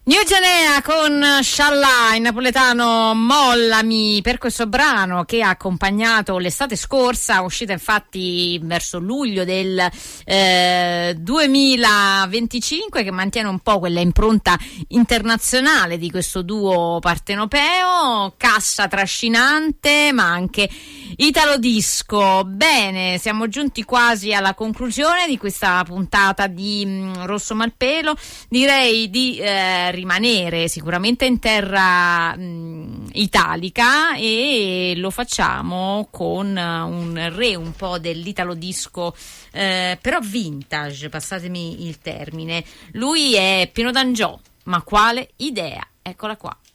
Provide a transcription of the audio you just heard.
New Genea con Sciallà, in napoletano Mollami, per questo brano che ha accompagnato l'estate scorsa, uscita infatti verso luglio del 2025, che mantiene un po' quella impronta internazionale di questo duo partenopeo, cassa trascinante ma anche italo disco. Bene, siamo giunti quasi alla conclusione di questa puntata di Rosso Malpelo. Direi di rimanere sicuramente in terra italica, e lo facciamo con un po' dell'italo disco, però vintage, passatemi il termine. Lui è Pino D'Angiò, ma quale idea? Eccola qua.